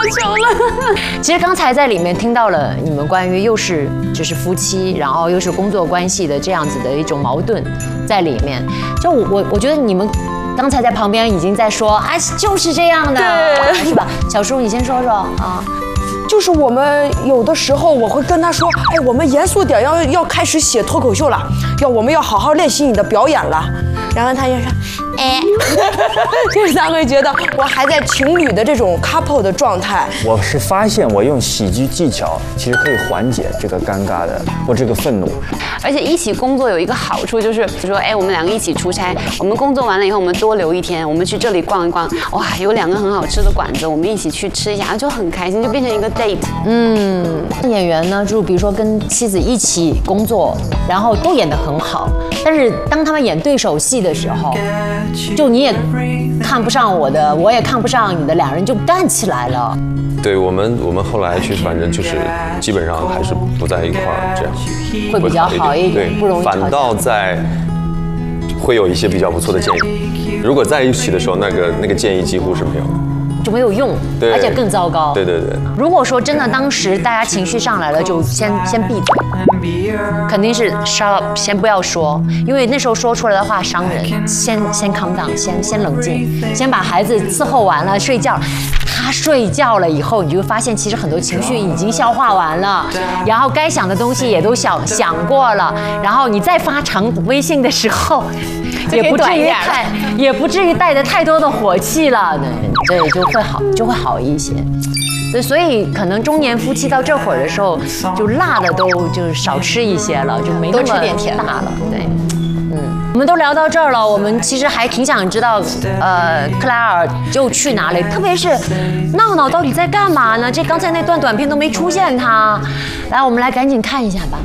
久了。其实刚才在里面听到了你们关于又是就是夫妻，然后又是工作关系的这样子的一种矛盾在里面。就我觉得你们刚才在旁边已经在说啊，就是这样的，是吧？小叔，你先说说啊。 就是我们有的时候我会跟他说，哎，我们严肃点，要开始写脱口秀了，我们要好好练习你的表演了。然后他就说，哎，就是他会觉得我还在情侣的这种 couple 的状态。 我是发现我用喜剧技巧其实可以缓解这个尴尬的或这个愤怒。 而且一起工作有一个好处就是说，哎，我们两个一起出差，我们工作完了以后，我们多留一天，我们去这里逛一逛，哇，有2个很好吃的馆子，我们一起去吃一下，就很开心，就变成一个 date。 演员呢，就比如说跟妻子一起工作，然后都演得很好，但是当他们演对手戏的时候，就你也看不上我的，我也看不上你的，两人就干起来了。 对我们后来去，反正就是基本上还是不在一块儿，这样会比较好一点，不容易吵架。 反倒会有一些比较不错的建议。如果在一起的时候，那个建议几乎是没有。 就没有用，而且更糟糕。 对。 如果说真的当时大家情绪上来了，就先闭嘴，肯定是 shut up， 先不要说，因为那时候说出来的话伤人。先 calm down， 先冷静，先把孩子伺候完了睡觉。他睡觉了以后，你就会发现其实很多情绪已经消化完了，然后该想的东西也都想过了，然后你再发长微信的时候，也不至于带着太多的火气了，对，就会好一些。对，所以可能中年夫妻到这会儿的时候，就辣的都就是少吃一些了，就没那么多吃点甜辣了。对，我们都聊到这儿了，我们其实还挺想知道，克莱尔就去哪里，特别是闹闹到底在干嘛呢？这刚才那段短片都没出现他，来，我们来赶紧看一下吧。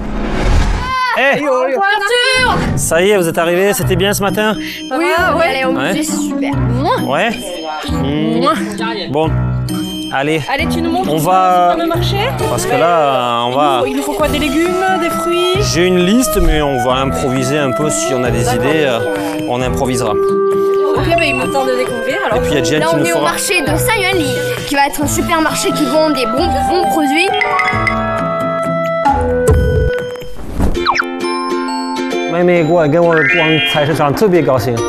Eh Ça y est, vous êtes arrivés, c'était bien ce matin? Oui, allez, au musée, c'est super. Ouais. Bon, allez. Allez, tu nous montres on va le marché? Parce que là, on va... Il nous faut quoi? Des légumes, des fruits? J'ai une liste, mais on va improviser un peu. Si on a des idées, on improvisera. Ok, bah, il me tente de découvrir. Alors. Et puis il y a Jen là, qui on nous est fera... au marché de Saint-Yuan-Li, qui va être un supermarché qui vend des bons produits. 妹妹过来跟我逛菜市场，特别高兴。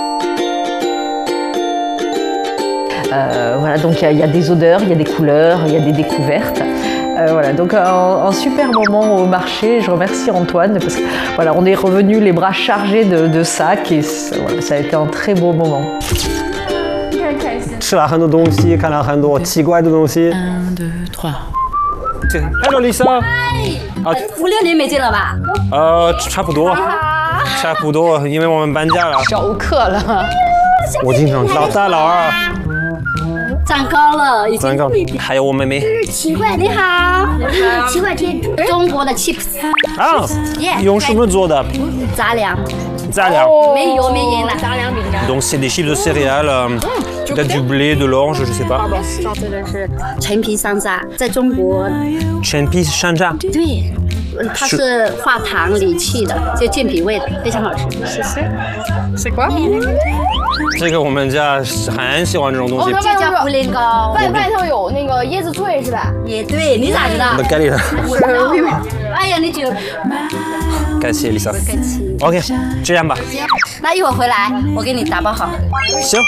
Voilà, donc il y a des odeurs, il y a des couleurs, il y a des découvertes. Voilà, donc un super moment au marché. Je remercie Antoine parce que voilà, on est revenu les bras chargés de sacs et voilà, ça a été un très beau moment. 吃了很多东西，看了很多奇怪的东西。1、2、3。Hello Lisa。 5、6年没见了吧？ 差不多，因为我们搬家了。 熟客了。 我经常老大老二。 长高了，已经。 长高。还有我妹妹。 奇怪，你好。奇怪贴，中国的 chips。 啊。用什么做的？ 杂粮。没油没盐的杂粮饼干。 Donc c'est des chips de céréales, peut-être du blé, de l'orge, je sais pas. 这个是陈皮山楂，在中国。 陈皮山楂。 对。它是化糖理气的，就健脾胃的，非常好吃。 是quoi？ 这个我们家很喜欢这种东西。 这叫茯苓糕， 外头有那个椰子脆是吧？ 也对，你咋知道？ 盖里的。 哎呀，你就。 感谢 Lisa。OK， 这样吧。 行，那一会儿回来我给你打包好。 行。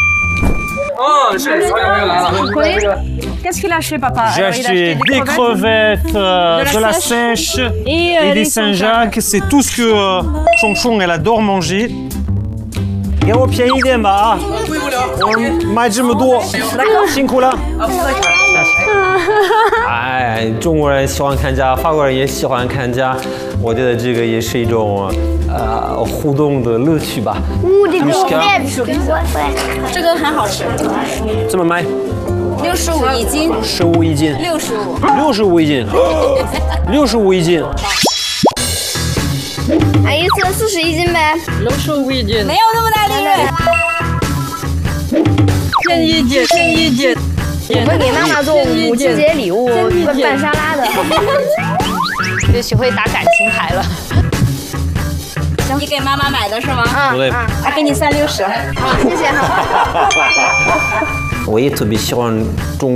是，好久没有来了。Qu'est-ce qu'il a acheté, papa? J'ai acheté des crevettes, de la sèche et des Saint-Jacques. C'est tout ce que Chong elle adore manger. 给我便宜点吧啊！我买这么多，辛苦了。哎，中国人喜欢看家，法国人也喜欢看家。我觉得这个也是一种互动的乐趣吧。 这个很好吃。 怎么卖 ？65一斤。 15一斤。65一斤。65一斤。 一次40一斤呗。 65一斤。 没有那么大利润。 便宜点。 我们给妈妈做母亲节礼物，拌沙拉的。 就学会打感情牌了。 你给妈妈买的是吗？ 对。 给你360。 好，谢谢哈。 我也特别喜欢中